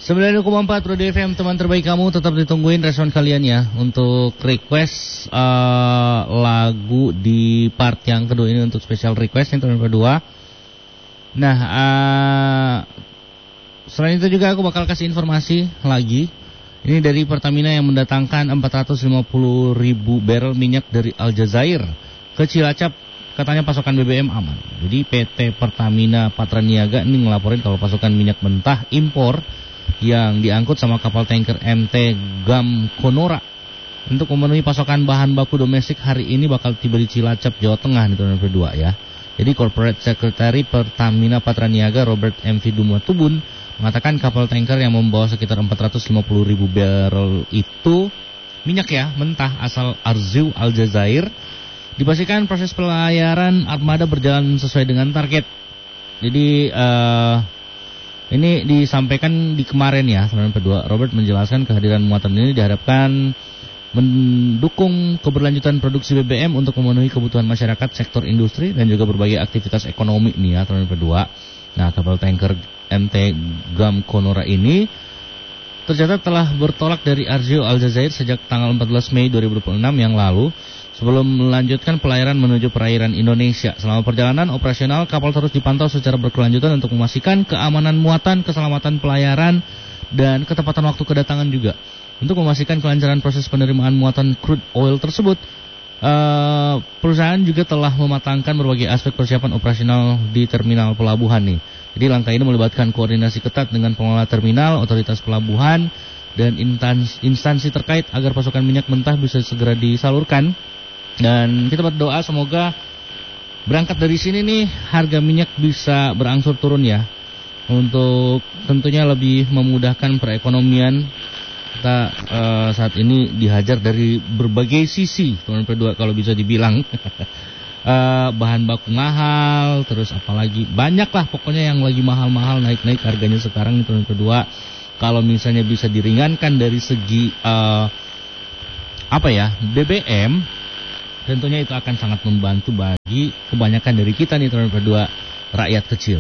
9,4 Pro FM, teman terbaik kamu, tetap ditungguin respon kalian ya untuk request lagu di part yang kedua ini untuk special request yang kedua. Nah, selain itu juga aku bakal kasih informasi lagi. Ini dari Pertamina yang mendatangkan 450.000 barrel minyak dari Aljazair ke Cilacap. Katanya pasokan BBM aman. Jadi PT Pertamina Patraniaga ini ngelaporin kalau pasokan minyak mentah impor yang diangkut sama kapal tanker MT Gam Konora untuk memenuhi pasokan bahan baku domestik hari ini bakal tiba di Cilacap, Jawa Tengah di tahun kedua ya. Jadi Corporate Secretary Pertamina Patraniaga Robert MV Dumatubun mengatakan kapal tanker yang membawa sekitar 450.000 barrel itu minyak ya mentah asal Arziw Aljazair. Dipastikan proses pelayaran armada berjalan sesuai dengan target. Jadi ini disampaikan di kemarin ya, tahun kedua. Robert menjelaskan kehadiran muatan ini diharapkan mendukung keberlanjutan produksi BBM untuk memenuhi kebutuhan masyarakat, sektor industri dan juga berbagai aktivitas ekonomi nih ya, tahun kedua. Nah, kapal tanker MT Gam Konora ini tercatat telah bertolak dari Arziw Aljazair sejak tanggal 14 Mei 2026 yang lalu sebelum melanjutkan pelayaran menuju perairan Indonesia. Selama perjalanan operasional, kapal terus dipantau secara berkelanjutan untuk memastikan keamanan muatan, keselamatan pelayaran, dan ketepatan waktu kedatangan juga. Untuk memastikan kelancaran proses penerimaan muatan crude oil tersebut, perusahaan juga telah mematangkan berbagai aspek persiapan operasional di terminal pelabuhan nih. Jadi langkah ini melibatkan koordinasi ketat dengan pengelola terminal, otoritas pelabuhan, dan instansi terkait agar pasokan minyak mentah bisa segera disalurkan. Dan kita berdoa semoga berangkat dari sini nih harga minyak bisa berangsur turun ya, untuk tentunya lebih memudahkan perekonomian kita saat ini dihajar dari berbagai sisi tahun kedua kalau bisa dibilang. Bahan baku mahal, terus apalagi banyak lah pokoknya yang lagi mahal-mahal naik-naik harganya sekarang di tahun kedua. Kalau misalnya bisa diringankan dari segi BBM, tentunya itu akan sangat membantu bagi kebanyakan dari kita nih tahun kedua rakyat kecil.